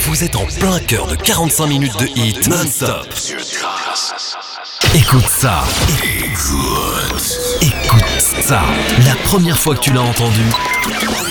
Vous êtes en plein cœur de 45 minutes de hit non-stop. Écoute ça. Écoute ça. La première fois que tu l'as entendu,